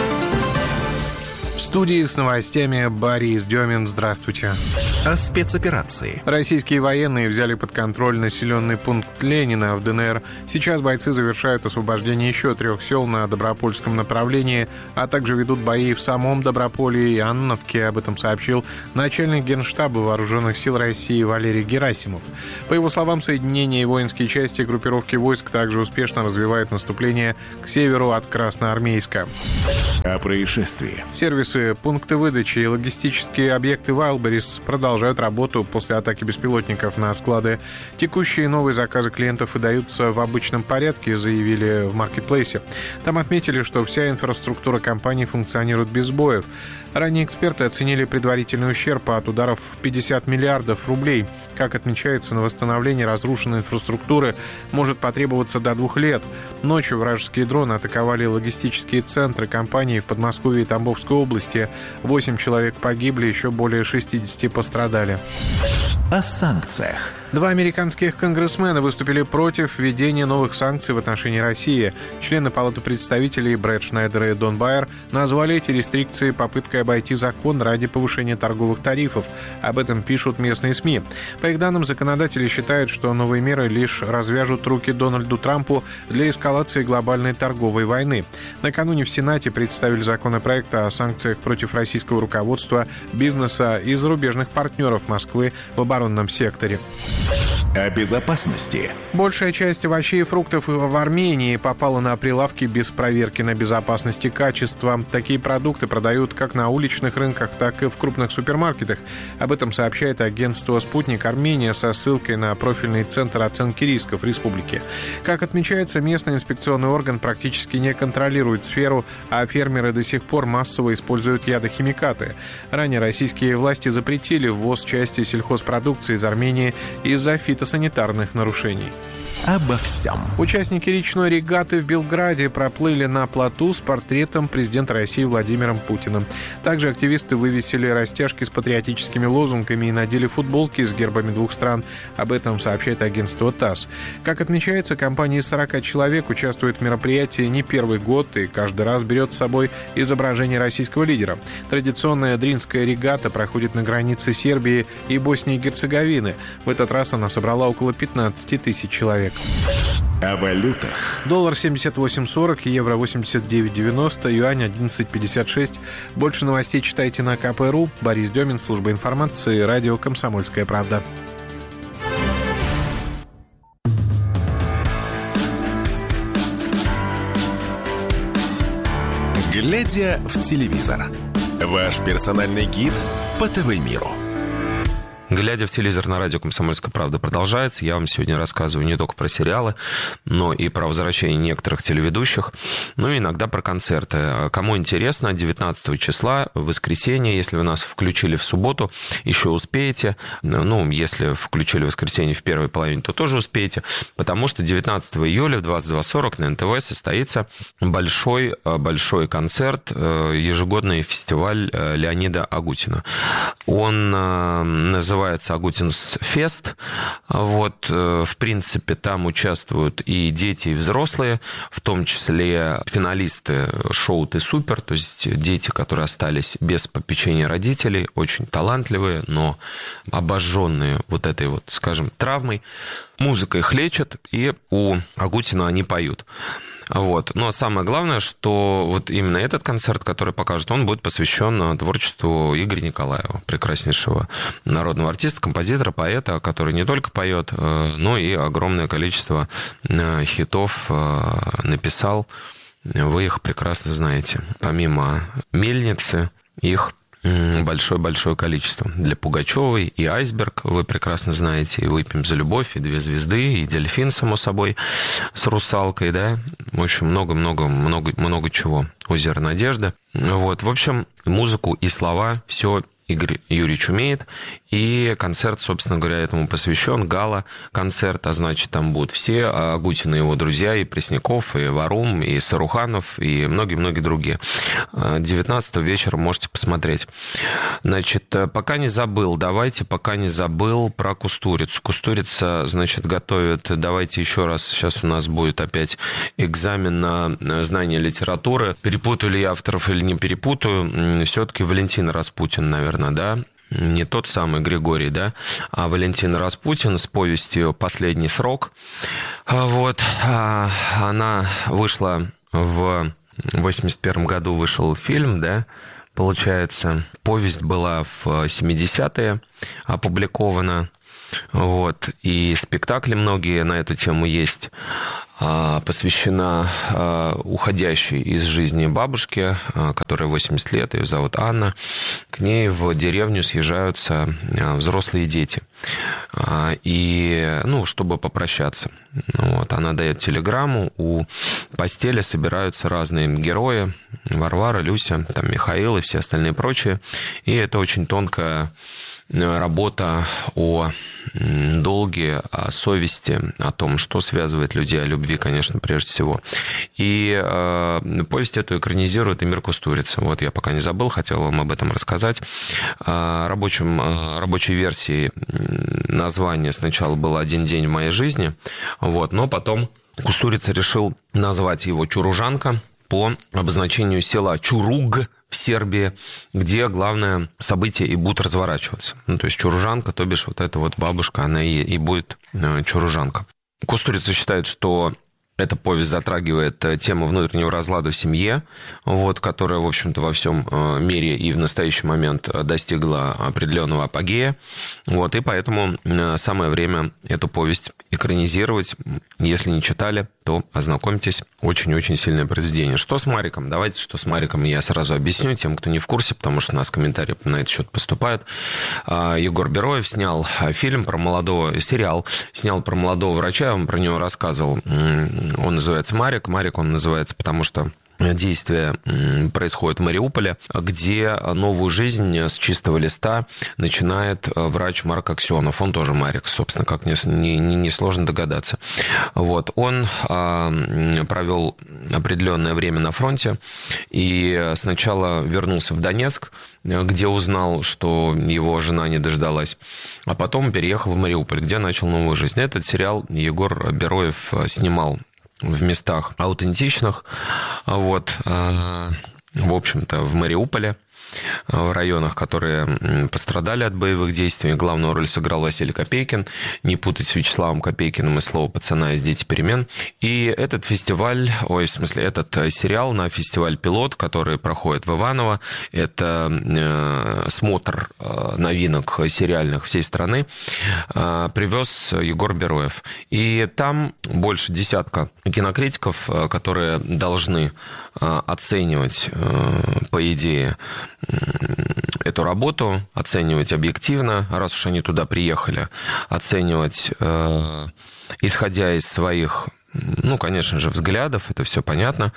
Speaker 8: В студии с новостями Борис Демин. Здравствуйте.
Speaker 1: О спецоперации.
Speaker 8: Российские военные взяли под контроль населенный пункт Ленина в ДНР. Сейчас бойцы завершают освобождение еще трех сел на Добропольском направлении, а также ведут бои в самом Доброполе и Анноновке. Об этом сообщил начальник Генштаба Вооруженных сил России Валерий Герасимов. По его словам, соединения и воинские части группировки войск также успешно развивают наступление к северу от Красноармейска.
Speaker 17: О происшествии.
Speaker 8: Сервисы, пункты выдачи и логистические объекты Wildberries продолжают работу после атаки беспилотников на склады. Текущие новые заказы клиентов выдаются в обычном порядке, заявили в маркетплейсе. Там отметили, что вся инфраструктура компании функционирует без сбоев. Ранее эксперты оценили предварительный ущерб от ударов в пятьдесят миллиардов рублей. Как отмечается, на восстановление разрушенной инфраструктуры может потребоваться до двух лет. Ночью вражеские дроны атаковали логистические центры компании в Подмосковье и Тамбовской области. Восемь человек погибли, еще более шестьдесят пострадали.
Speaker 1: О санкциях.
Speaker 8: Два американских конгрессмена выступили против введения новых санкций в отношении России. Члены Палаты представителей Брэд Шнайдер и Дон Байер назвали эти рестрикции попыткой обойти закон ради повышения торговых тарифов. Об этом пишут местные СМИ. По их данным, законодатели считают, что новые меры лишь развяжут руки Дональду Трампу для эскалации глобальной торговой войны. Накануне в Сенате представили законопроект о санкциях против российского руководства, бизнеса и зарубежных партнеров Москвы в оборонном секторе.
Speaker 17: О безопасности.
Speaker 8: Большая часть овощей и фруктов в Армении попала на прилавки без проверки на безопасность и качество. Такие продукты продают как на уличных рынках, так и в крупных супермаркетах. Об этом сообщает агентство «Спутник Армения» со ссылкой на профильный центр оценки рисков республики. Как отмечается, местный инспекционный орган практически не контролирует сферу, а фермеры до сих пор массово используют ядохимикаты. Ранее российские власти запретили ввоз части сельхозпродукции из Армении из-за фитосанитарных нарушений.
Speaker 1: Обо всем.
Speaker 8: Участники речной регаты в Белграде проплыли на плоту с портретом президента России Владимиром Путиным. Также активисты вывесили растяжки с патриотическими лозунгами и надели футболки с гербами двух стран. Об этом сообщает агентство ТАСС. Как отмечается, компания из сорока человек участвует в мероприятии не первый год и каждый раз берет с собой изображение российского лидера. Традиционная дринская регата проходит на границе Сербии и Боснии и Герцеговины. В этот раз она собрала около пятнадцать тысяч человек.
Speaker 17: О валютах.
Speaker 8: Доллар семьдесят восемь сорок, евро восемьдесят девять девяносто, юань одиннадцать пятьдесят шесть. Больше новостей читайте на ка пэ точка ру. Борис Демин, служба информации, радио «Комсомольская правда».
Speaker 1: Глядя в телевизор. Ваш персональный гид по ТВ-миру.
Speaker 9: Глядя в телевизор на радио «Комсомольская правда» продолжается. Я вам сегодня рассказываю не только про сериалы, но и про возвращение некоторых телеведущих, ну и иногда про концерты. Кому интересно, девятнадцатого числа, в воскресенье, если вы нас включили в субботу, еще успеете. Ну, если включили в воскресенье в первой половине, то тоже успеете, потому что девятнадцатого июля в двадцать два сорок на эн тэ вэ состоится большой, большой концерт, ежегодный фестиваль Леонида Агутина. Он называется Называется Агутинс Фест. Вот, в принципе, там участвуют и дети, и взрослые, в том числе финалисты шоу «Ты супер», то есть дети, которые остались без попечения родителей, очень талантливые, но обожженные вот этой вот, скажем, травмой. Музыка их лечит, и у Агутина они поют. Вот. Но самое главное, что вот именно этот концерт, который покажет, он будет посвящен творчеству Игоря Николаева, прекраснейшего народного артиста, композитора, поэта, который не только поет, но и огромное количество хитов написал. Вы их прекрасно знаете. Помимо «Мельницы», их большое-большое количество. Для Пугачевой и «Айсберг» вы прекрасно знаете, и «Выпьем за любовь», и «Две звезды», и «Дельфин», само собой, с «Русалкой», да, в общем, много-много-много много чего. «Озеро надежды». Вот, в общем, музыку и слова, все Игорь Юрьевич умеет. И концерт, собственно говоря, этому посвящен. Гала-концерт, а значит, там будут все. Агутин и его друзья, и Пресняков, и Варум, и Саруханов, и многие-многие другие. девятнадцатого вечера можете посмотреть. Значит, пока не забыл, давайте, пока не забыл про Кустурицу. Кустурица, значит, готовит, давайте еще раз, сейчас у нас будет опять экзамен на знание литературы. Перепутаю ли я авторов или не перепутаю? Все-таки Валентин Распутин, наверное, да, не тот самый Григорий, да, а Валентин Распутин с повестью «Последний срок». Вот, она вышла в восемьдесят первом году, вышел фильм, да, получается, повесть была в семидесятые опубликована. Вот. И спектакли многие на эту тему есть. Посвящена уходящей из жизни бабушке, которой восемьдесят лет, ее зовут Анна. К ней в деревню съезжаются взрослые дети. И, ну, чтобы попрощаться. Вот. Она дает телеграмму, у постели собираются разные герои. Варвара, Люся, там, Михаил и все остальные прочие. И это очень тонкая работа о долге, о совести, о том, что связывает людей, о любви, конечно, прежде всего. И э, повесть эту экранизирует Эмир Кустурица. Вот я пока не забыл, хотел вам об этом рассказать. Э, рабочим, э, рабочей версией название сначала было «Один день в моей жизни», вот, но потом Кустурица решил назвать его «Чуружанка» по обозначению села Чуруг в Сербии, где главное событие и будет разворачиваться. Ну, то есть Чуружанка, то бишь вот эта вот бабушка, она и, и будет Чуружанка. Кустурица считает, что эта повесть затрагивает тему внутреннего разлада в семье, вот, которая, в общем-то, во всем мире и в настоящий момент достигла определенного апогея. Вот, и поэтому самое время эту повесть экранизировать. Если не читали, то ознакомьтесь. Очень-очень сильное произведение. Что с Мариком? Давайте, что с Мариком я сразу объясню тем, кто не в курсе, потому что у нас комментарии на этот счет поступают. Егор Бероев снял фильм про молодого, сериал, снял про молодого врача, я вам про него рассказывал. Он называется «Марик». Марик он называется, потому что действие происходит в Мариуполе, где новую жизнь с чистого листа начинает врач Марк Аксенов. Он тоже Марик, собственно, как несложно не, не, не догадаться. Вот. Он а, провел определенное время на фронте и сначала вернулся в Донецк, где узнал, что его жена не дождалась, а потом переехал в Мариуполь, где начал новую жизнь. Этот сериал Егор Бероев снимал в местах аутентичных, вот, в общем-то, в Мариуполе, в районах, которые пострадали от боевых действий. Главную роль сыграл Василий Копейкин. Не путать с Вячеславом Копейкиным из «Слова пацана» из «Дети перемен». И этот фестиваль, ой, в смысле, этот сериал на фестиваль «Пилот», который проходит в Иваново, это э, смотр э, новинок сериальных всей страны, э, привез Егор Бероев. И там больше десятка кинокритиков, э, которые должны э, оценивать, э, по идее, эту работу, оценивать объективно, раз уж они туда приехали, оценивать, э, исходя из своих, ну, конечно же, взглядов, это все понятно,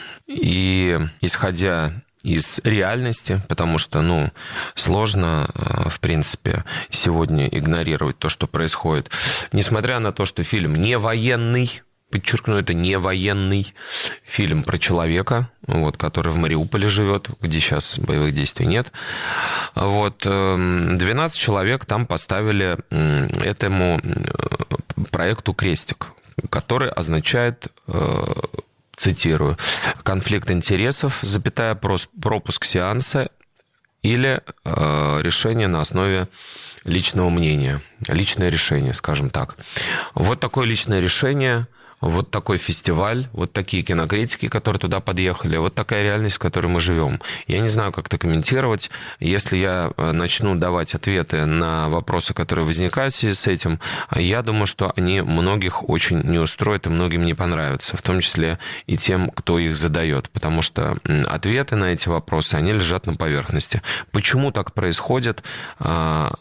Speaker 9: и исходя из реальности, потому что, ну, сложно, в принципе, сегодня игнорировать то, что происходит. Несмотря на то, что фильм не военный, подчеркну, это не военный фильм про человека, вот, который в Мариуполе живет, где сейчас боевых действий нет. Вот, двенадцать человек там поставили этому проекту крестик, который означает, цитирую, конфликт интересов, запятая, пропуск сеанса или решение на основе личного мнения, личное решение, скажем так. Вот такое личное решение, вот такой фестиваль, вот такие кинокритики, которые туда подъехали, вот такая реальность, в которой мы живем. Я не знаю, как это комментировать. Если я начну давать ответы на вопросы, которые возникают в связи с этим, я думаю, что они многих очень не устроят и многим не понравятся, в том числе и тем, кто их задает, потому что ответы на эти вопросы, они лежат на поверхности. Почему так происходит?